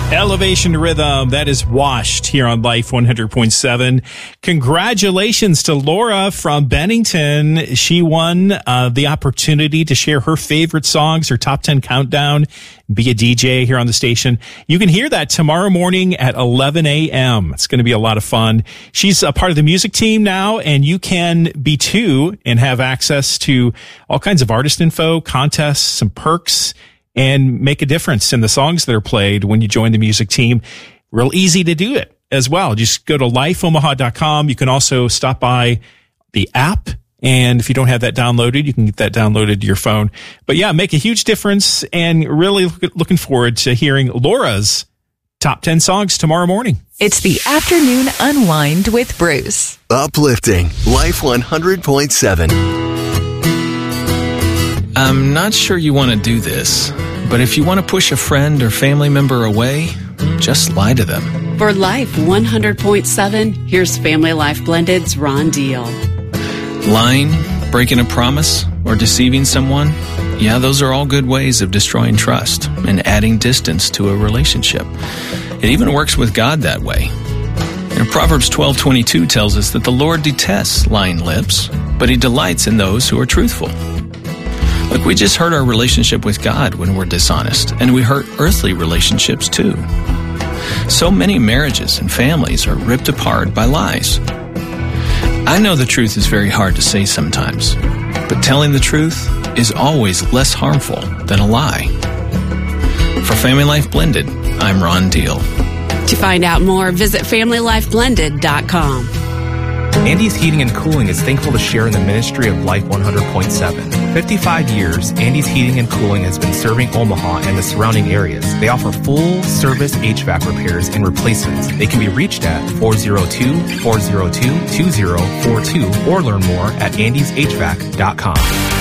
Elevation Rhythm, that is Washed here on Life 100.7. Congratulations to Laura from Bennington. She won the opportunity to share her favorite songs, her top 10 countdown, be a DJ here on the station. You can hear that tomorrow morning at 11 a.m. It's going to be a lot of fun. She's a part of the music team now, and you can be too and have access to all kinds of artist info, contests, some perks, and make a difference in the songs that are played when you join the music team. Real easy to do it as well. Just go to lifeomaha.com. You can also stop by the app. And if you don't have that downloaded, you can get that downloaded to your phone. But yeah, make a huge difference, and really looking forward to hearing Laura's top 10 songs tomorrow morning. It's the Afternoon Unwind with Bruce. Uplifting Life 100.7. I'm not sure you want to do this, but if you want to push a friend or family member away, just lie to them. For Life 100.7, here's Family Life Blended's Ron Deal. Lying, breaking a promise, or deceiving someone, yeah, those are all good ways of destroying trust and adding distance to a relationship. It even works with God that way. And Proverbs 12:22 tells us that the Lord detests lying lips, but He delights in those who are truthful. Look, we just hurt our relationship with God when we're dishonest, and we hurt earthly relationships too. So many marriages and families are ripped apart by lies. I know the truth is very hard to say sometimes, but telling the truth is always less harmful than a lie. For Family Life Blended, I'm Ron Deal. To find out more, visit FamilyLifeBlended.com. Andy's Heating and Cooling is thankful to share in the ministry of Life 100.7. 55 years, Andy's Heating and Cooling has been serving Omaha and the surrounding areas. They offer full-service HVAC repairs and replacements. They can be reached at 402-402-2042 or learn more at andyshvac.com.